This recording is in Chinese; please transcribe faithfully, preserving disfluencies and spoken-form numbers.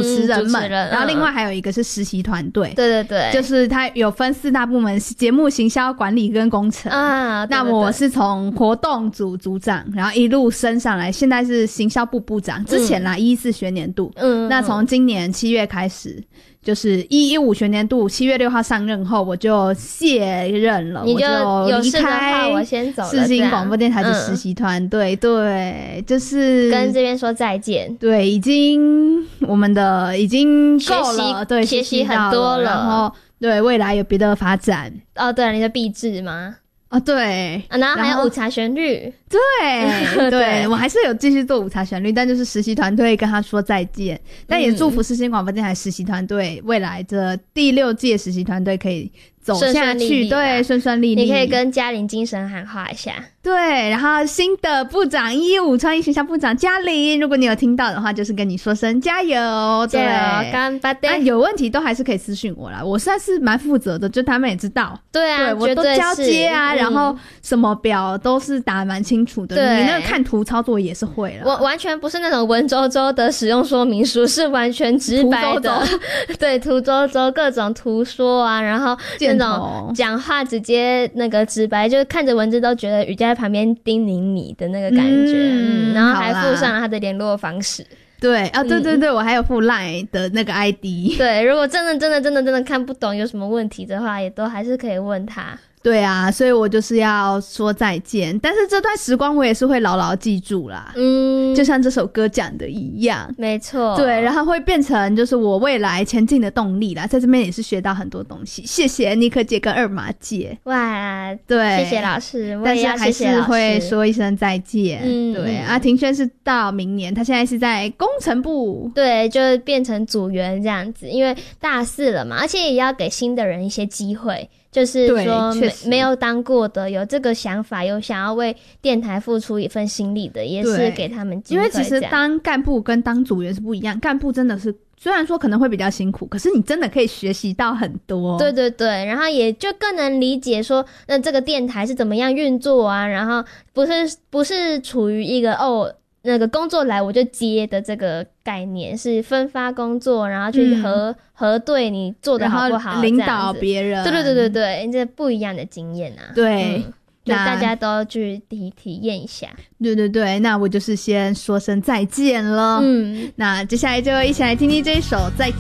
主持人们、 嗯、人然后另外还有一个是实习团队， 对对对， 就是它有分四大部门：节目行销、管理跟工程啊。那我是从活动组组长，然后一路升上来，现在是行销部部长。之前啦，一四学年度，嗯，那从今年七月开始。就是一一五学年度七月六号上任后，我就卸任了， 你就我就离开我先走了世新广播电台的实习团队、嗯，对，就是跟这边说再见。 对，已经我们的已经够了，对， 学习很多了， 然后对未来有别的发展。 哦，对了，你的毕制吗？ 啊、哦，对、 啊，然后还有午茶旋律， 对对, 对，我还是有继续做午茶旋律，但就是实习团队跟他说再见，但也祝福世新广播电台实习团队未来的第六届实习团队可以走下去， 顺顺利利对，顺顺利利。 你可以跟嘉玲精神喊话一下。 对，然后新的部长一一五创意学校部长嘉玲，如果你有听到的话，就是跟你说声加油，对， 加油，干巴爹、 啊！有问题都还是可以私讯我啦，我算是蛮负责的，就他们也知道。 对啊， 对我都交接啊、嗯，然后什么表都是打蛮清楚的。 对， 你那个看图操作也是会了。 我完全不是那种文绉绉的使用说明书，是完全直白的。对，图绉绉各种图说啊，然后那种讲话直接那个直白，就是看着文字都觉得瑜伽在旁边叮咛你的那个感觉，嗯，嗯然后还附上了他的联络方式。 对啊，对对对、嗯，我还有附 LINE 的那个 I D。 对，如果真的真的真的真的看不懂有什么问题的话，也都还是可以问他。 对啊，所以我就是要说再见，但是这段时光我也是会牢牢记住啦。嗯，就像这首歌讲的一样， 没错。 对，然后会变成就是我未来前进的动力啦。在这边也是学到很多东西，谢谢妮可姐跟二马姐。 哇， 对， 谢谢老师，我但是也要谢谢老师。 还是会说一声再见。嗯，对啊，庭轩是到明年，他现在是在工程部， 对，就变成组员这样子，因为大四了嘛，而且也要给新的人一些机会。就是说没没有当过的，有这个想法，有想要为电台付出一份心力的，也是给他们机会。 因为其实当干部跟当组员是不一样，干部真的是虽然说可能会比较辛苦，可是你真的可以学习到很多。 对对对，然后也就更能理解说那这个电台是怎么样运作啊，然后不是不是处于一个哦那个工作来我就接的这个概念，是分发工作，然后去核、嗯、核对你做的好不好， 领导别人。 对对对对对，这不一样的经验啊。 对、嗯， 就大家都去体体验一下。 对对对，那我就是先说声再见了。嗯，那接下来就一起来听听这一首再